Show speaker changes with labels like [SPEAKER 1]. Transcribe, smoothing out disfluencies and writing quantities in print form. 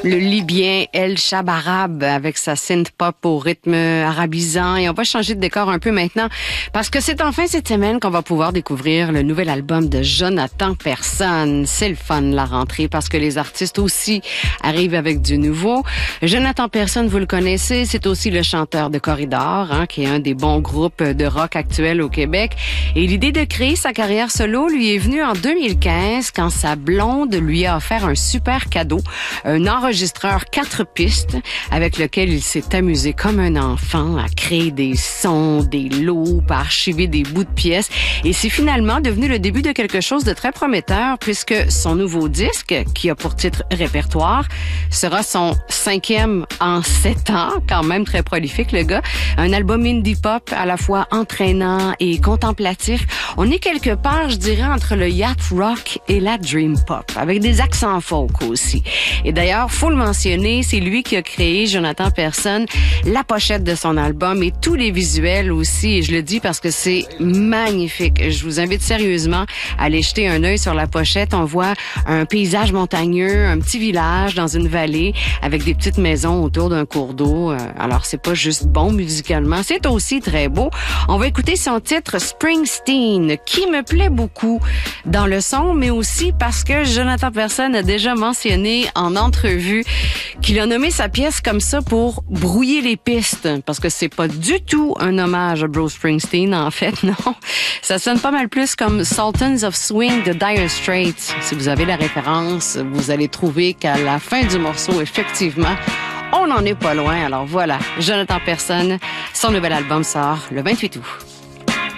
[SPEAKER 1] Le Libyen El Shabarab avec sa synth pop au rythme arabisant. Et on va changer de décor un peu maintenant parce que c'est enfin cette semaine qu'on va pouvoir découvrir le nouvel album de Jonathan Persson. C'est le fun, la rentrée, parce que les artistes aussi arrivent avec du nouveau. Jonathan Persson, vous le connaissez, c'est aussi le chanteur de Corridor, qui est un des bons groupes de rock actuels au Québec. Et l'idée de créer sa carrière solo lui est venue en 2015 quand sa blonde lui a offert un super cadeau, un enregistreur 4 pistes avec lequel il s'est amusé comme un enfant à créer des sons, des loops, à archiver des bouts de pièces. Et c'est finalement devenu le début de quelque chose de très prometteur puisque son nouveau disque, qui a pour titre Répertoire, sera son 5e en 7 ans, quand même très prolifique le gars. Un album indie pop à la fois entraînant et contemplatif. On est quelque part, je dirais, entre le yacht rock et la dream pop, avec des accents folk aussi. Et d'ailleurs, faut le mentionner, c'est lui qui a créé, Jonathan Persson, la pochette de son album et tous les visuels aussi. Et je le dis parce que c'est magnifique. Je vous invite sérieusement à aller jeter un œil sur la pochette. On voit un paysage montagneux, un petit village dans une vallée avec des petites maisons autour d'un cours d'eau. Alors, c'est pas juste bon musicalement, c'est aussi très beau. On va écouter son titre Springsteen, qui me plaît beaucoup dans le son, mais aussi parce que Jonathan Persson a déjà mentionné en entrevue qu'il a nommé sa pièce comme ça pour brouiller les pistes, parce que c'est pas du tout un hommage à Bruce Springsteen, en fait, non. Ça sonne pas mal plus comme Sultans of Swing de Dire Straits. Si vous avez la référence, vous allez trouver qu'à la fin du morceau, effectivement, on n'en est pas loin. Alors voilà, Jonathan Persson, son nouvel album sort le 28 août.